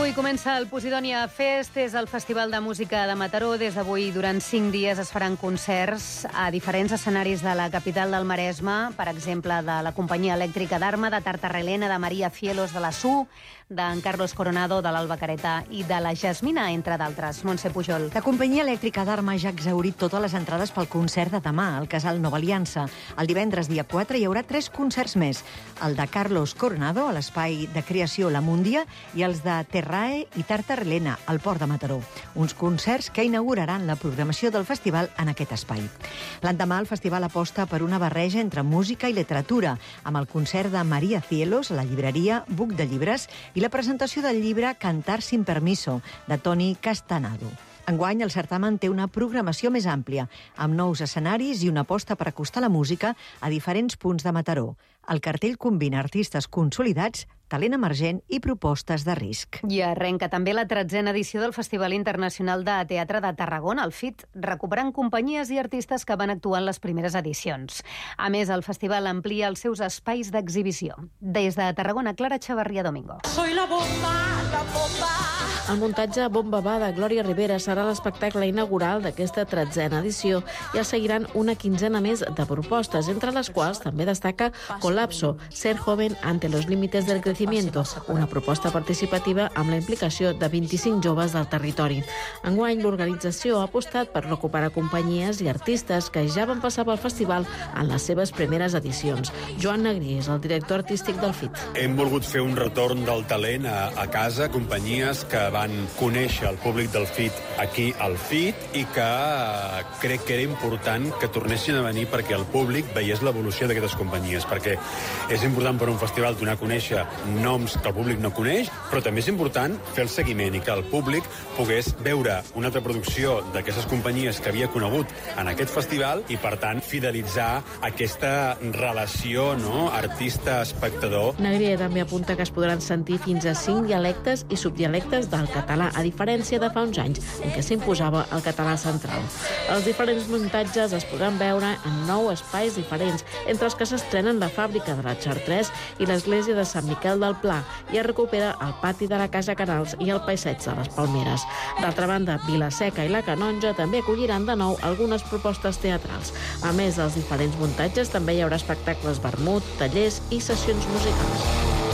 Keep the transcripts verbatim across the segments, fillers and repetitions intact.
Avui comença el Posidònia Fest, és el Festival de Música de Mataró. Des d'avui, durant cinc dies, es faran concerts a diferents escenaris de la capital del Maresme, per exemple, de la Companyia Elèctrica d'Arma, de Tartarrelena, de Maria Cielos, de la S U, d'en Carlos Coronado, de l'Alba Careta i de la Jasmina, entre d'altres. Montse Pujol. La Companyia Elèctrica d'Arma ja ha exhaurit totes les entrades pel concert de demà al Casal Nova Aliança. El divendres, dia quatre, hi haurà tres concerts més. El de Carlos Coronado, a l'Espai de Creació La Mundia, i els de Terrae i Tartarrelena, al Port de Mataró. Uns concerts que inauguraran la programació del festival en aquest espai. L'endemà, el festival aposta per una barreja entre música i literatura, amb el concert de Maria Cielos a la llibreria Buc de Llibres i la presentació del llibre Cantar sin permiso, de Toni Castanado. Enguany, el certamen té una programació més àmplia, amb nous escenaris i una aposta per acostar la música a diferents punts de Mataró. El cartell combina artistes consolidats, talent emergent i propostes de risc. I arrenca també la tretzena edició del Festival Internacional de Teatre de Tarragona, el F I T, recuperant companyies i artistes que van actuar en les primeres edicions. A més, el festival amplia els seus espais d'exhibició. Des de Tarragona, Clara Chavarría Domingo. Soy la bomba, la bomba. El muntatge Bomba Va de Glòria Rivera serà l'espectacle inaugural d'aquesta tretzena edició i el seguiran una quinzena més de propostes, entre les quals també destaca Colapso, Ser joven ante los límites del crecimiento, una proposta participativa amb la implicació de vint-i-cinc joves del territori. Enguany, l'organització ha apostat per recuperar companyies i artistes que ja van passar pel festival en les seves primeres edicions. Joan Negrí és el director artístic del F I T. Hem volgut fer un retorn del talent a, a casa, companyies que van conèixer el públic del F I T aquí al F I T i que eh, crec que era important que tornessin a venir perquè el públic veiés l'evolució d'aquestes companyies, perquè és important per un festival donar a conèixer noms que el públic no coneix, però també és important fer el seguiment i que el públic pogués veure una altra producció d'aquestes companyies que havia conegut en aquest festival i, per tant, fidelitzar aquesta relació, no?, artista-espectador. Negrier també apunta que es podran sentir fins a cinc dialectes i subdialectes del català, a diferència de fa uns anys, en què s'imposava el català central. Els diferents muntatges es podran veure en nou espais diferents, entre els que s'estrenen la fàbrica de la Chartres i l'església de Sant Miquel del Pla, i es recupera el pati de la Casa Canals i el passeig de les Palmeres. D'altra banda, Vilaseca i la Canonja també acolliran de nou algunes propostes teatrals. A més dels diferents muntatges, també hi haurà espectacles vermut, tallers i sessions musicals.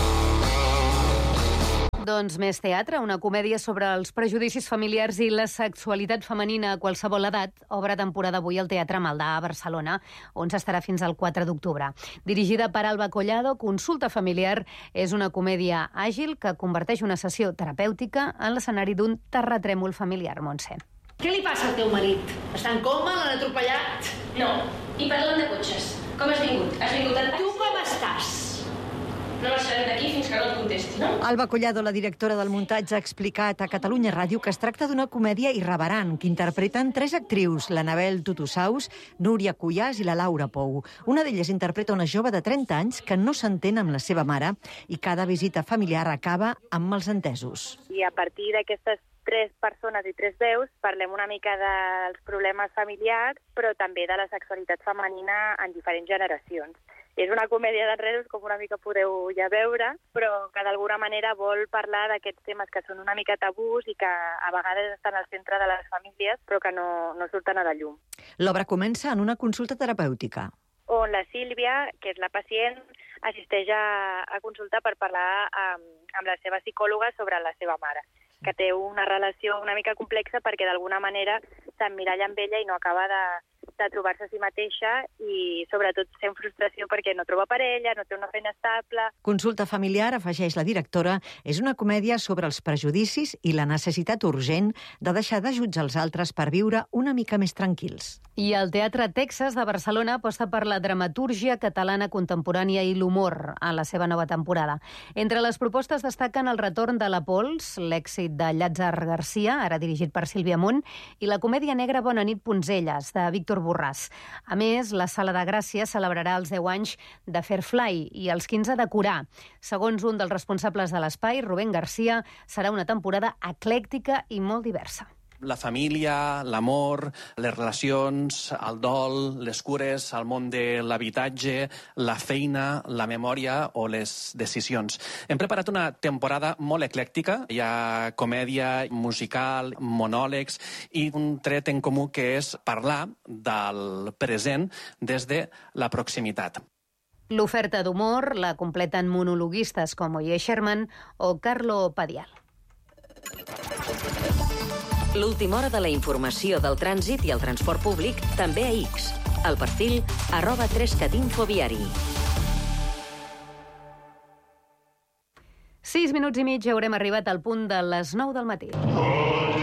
Doncs més teatre, una comèdia sobre els prejudicis familiars i la sexualitat femenina a qualsevol edat, obre temporada avui al Teatre Maldà a Barcelona, on s'estarà fins al quatre d'octubre. Dirigida per Alba Collado, Consulta familiar és una comèdia àgil que converteix una sessió terapèutica en l'escenari d'un terratrèmol familiar. Montse. Què li passa al teu marit? Està en coma? L'han atropellat? No. I parlant de cotxes, com has vingut? Has vingut en taxi? Tu com estàs? No marxarem d'aquí fins que no et contesti, no? Alba Collado, la directora del muntatge, ha explicat a Catalunya Ràdio que es tracta d'una comèdia irreverent que interpreten tres actrius, l'Anabel Tutusaus, Núria Cuyàs i la Laura Pou. Una d'elles interpreta una jove de trenta anys que no s'entén amb la seva mare i cada visita familiar acaba amb malentesos. I a partir d'aquestes tres persones i tres veus parlem una mica dels problemes familiars, però també de la sexualitat femenina en diferents generacions. És una comèdia d'enredos, com una mica podeu ja veure, però que d'alguna manera vol parlar d'aquests temes que són una mica tabús i que a vegades estan al centre de les famílies, però que no, no surten a la llum. L'obra comença en una consulta terapèutica, on la Sílvia, que és la pacient, assisteix a, a consultar per parlar amb, amb la seva psicòloga sobre la seva mare, que té una relació una mica complexa perquè d'alguna manera s'emmiralla amb ella i no acaba de, de trobar-se a si mateixa i sobretot sent frustració perquè no troba parella, no té una feina estable. Consulta familiar, afegeix la directora, és una comèdia sobre els prejudicis i la necessitat urgent de deixar de jutjar els altres per viure una mica més tranquils. I el Teatre Texas de Barcelona aposta per la dramatúrgia catalana contemporània i l'humor a la seva nova temporada. Entre les propostes destaquen el retorn de la Pols, l'èxit de Llàtzer Garcia, ara dirigit per Sílvia Munt, i la comèdia negra Bona nit Poncelles, de Víctor Borràs. A més, la Sala de Gràcia celebrarà els deu anys de Fairfly i els quinze de Corà. Segons un dels responsables de l'espai, Rubén Garcia, serà una temporada eclèctica i molt diversa. la família, l'amor, les relacions, el dol, les cures, el món de l'habitatge, la feina, la memòria o les decisions. Hem preparat una temporada molt eclèctica. Hi ha comèdia, musical, monòlegs i un tret en comú que és parlar del present des de la proximitat. L'oferta d'humor la completen monologuistes com Oye Sherman o Carlo Padial. L'última hora de la informació del trànsit i el transport públic també a X. El perfil arroba tres cat info viari. Sis minuts i mig haurem arribat al punt de les nou del matí.